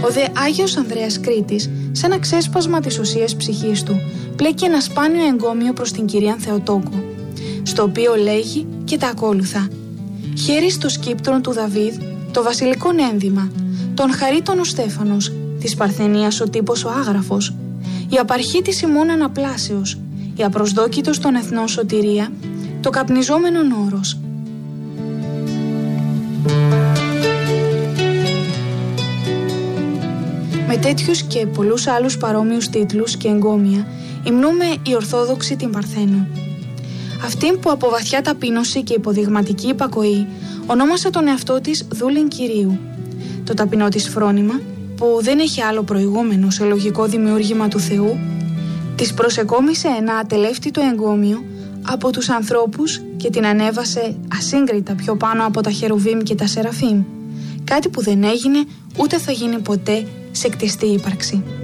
Ο δε Άγιος Ανδρέας Κρήτης, σε ένα ξέσπασμα της οσίας ψυχής του, πλέκει ένα σπάνιο εγκόμιο προς την κυρία Θεοτόκου, στο οποίο λέγει και τα ακόλουθα: «Χέρι στο σκύπτρον του Δαβίδ, το βασιλικό ένδυμα, τον χαρίτων ο Στέφανος, της Παρθενίας ο τύπος ο Άγραφος, η απαρχή της ημών αναπλάσεως, η απροσδόκητος των εθνών σωτηρία, το καπνιζόμενον όρος». Με τέτοιους και πολλούς άλλους παρόμοιους τίτλους και εγκόμια υμνούμε η Ορθόδοξη την Παρθένο. Αυτήν που από βαθιά ταπείνωση και υποδειγματική υπακοή ονόμασε τον εαυτό της δούλην Κυρίου. Το ταπεινό της φρόνημα, που δεν έχει άλλο προηγούμενο σε λογικό δημιούργημα του Θεού, της προσεκόμισε ένα ατελεύτητο εγκόμιο από τους ανθρώπους και την ανέβασε ασύγκριτα πιο πάνω από τα Χερουβίμ και τα Σεραφείμ, κάτι που δεν έγινε ούτε θα γίνει ποτέ σε κτιστή ύπαρξη.